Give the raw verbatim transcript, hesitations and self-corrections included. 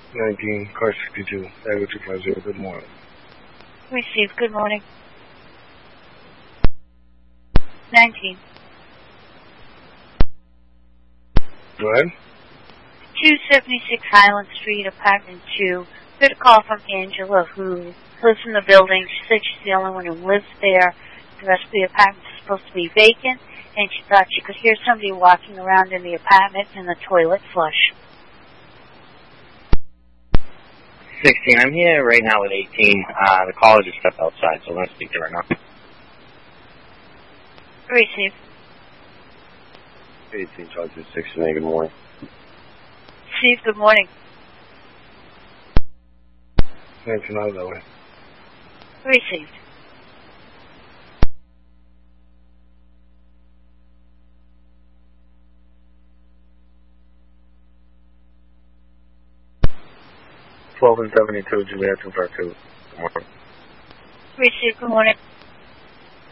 nineteen, car sixty-two, Echo two five zero, good morning. Received, good morning. nineteen. Go ahead. two seventy-six Highland Street, apartment two. Got a call from Angela, who lives in the building. She said she's the only one who lives there. The rest of the apartment is supposed to be vacant, and she thought she could hear somebody walking around in the apartment and the toilet flush. sixteen, I'm here right now with eighteen. Uh, the caller just stepped outside, so I'm going to speak to her right now. Received. eighteen, talk to sixteen, good morning. Received, good morning. nineteen, out of that way. Received. twelve and seventy-two, Juliet two five two, good morning. Received, good morning.